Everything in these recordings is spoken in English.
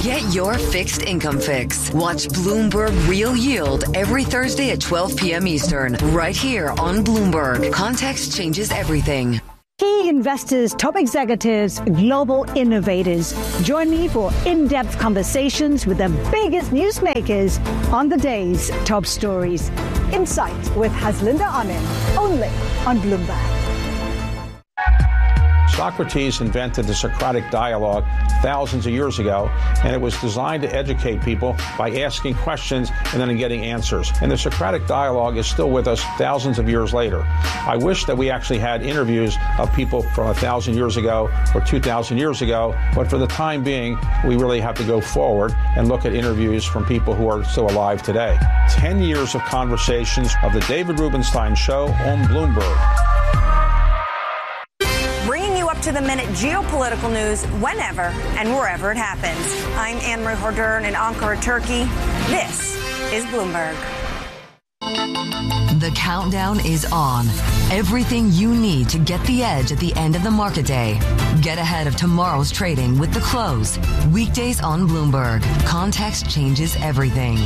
Get your fixed income fix. Watch Bloomberg Real Yield every Thursday at 12 p.m. Eastern, right here on Bloomberg. Context changes everything. Key investors, top executives, global innovators. Join me for in-depth conversations with the biggest newsmakers on the day's top stories. Insight with Haslinda Anand, only on Bloomberg. Socrates invented the Socratic dialogue thousands of years ago, and it was designed to educate people by asking questions and then getting answers. And the Socratic dialogue is still with us thousands of years later. I wish that we actually had interviews of people from 1,000 years ago or 2,000 years ago, but for the time being, we really have to go forward and look at interviews from people who are still alive today. 10 years of conversations of the David Rubenstein Show on Bloomberg. To the minute geopolitical news whenever and wherever it happens. I'm Anne-Marie Hordern in Ankara, Turkey. This is Bloomberg. The countdown is on. Everything you need to get the edge at the end of the market day. Get ahead of tomorrow's trading with The Close. Weekdays on Bloomberg. Context changes everything.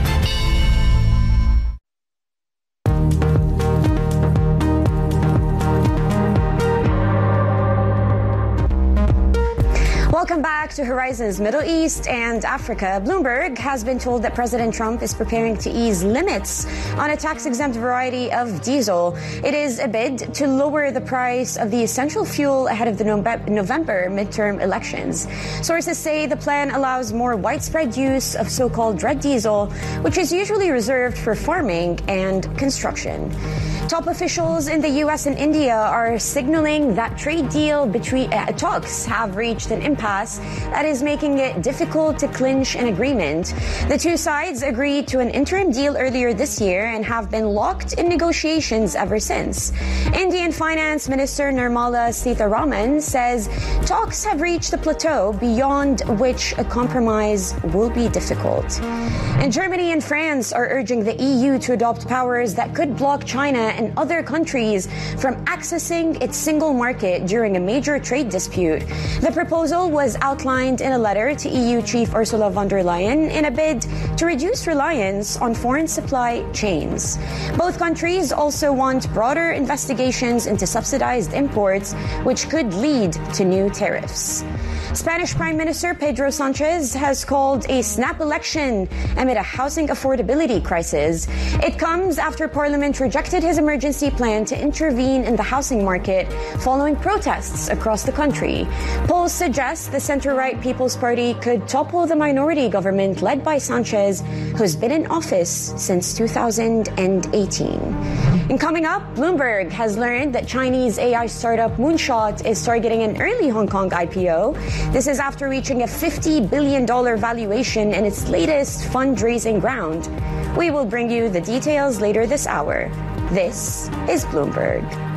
Welcome back to Horizons Middle East and Africa. Bloomberg has been told that President Trump is preparing to ease limits on a tax-exempt variety of diesel. It is a bid to lower the price of the essential fuel ahead of the November midterm elections. Sources say the plan allows more widespread use of so-called red diesel, which is usually reserved for farming and construction. Top officials in the U.S. and India are signaling that trade deal between talks have reached an impasse that is making it difficult to clinch an agreement. The two sides agreed to an interim deal earlier this year and have been locked in negotiations ever since. Indian Finance Minister Nirmala Sitharaman says talks have reached a plateau beyond which a compromise will be difficult. And Germany and France are urging the EU to adopt powers that could block China and other countries from accessing its single market during a major trade dispute. The proposal was outlined in a letter to EU Chief Ursula von der Leyen in a bid to reduce reliance on foreign supply chains. Both countries also want broader investigations into subsidized imports, which could lead to new tariffs. Spanish Prime Minister Pedro Sanchez has called a snap election amid a housing affordability crisis. It comes after Parliament rejected his emergency plan to intervene in the housing market following protests across the country. Polls suggest the center-right People's Party could topple the minority government led by Sanchez, who's been in office since 2018. And coming up, Bloomberg has learned that Chinese AI startup Moonshot is targeting an early Hong Kong IPO. This is after reaching a $50 billion valuation in its latest fundraising round. We will bring you the details later this hour. This is Bloomberg.